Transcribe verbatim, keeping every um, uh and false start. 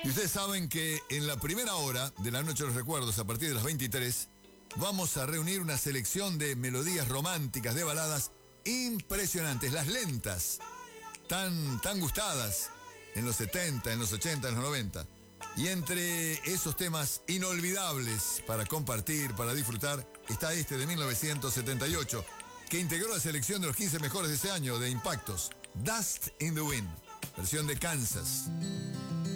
Y ustedes saben que en la primera hora de la Noche de los Recuerdos, a partir de las veintitrés, vamos a reunir una selección de melodías románticas, de baladas impresionantes, las lentas, tan, tan gustadas en los setenta, en los ochenta, en los noventa. Y entre esos temas inolvidables para compartir, para disfrutar, está este de mil novecientos setenta y ocho, que integró la selección de los quince mejores de ese año de Impactos, Dust in the Wind, versión de Kansas.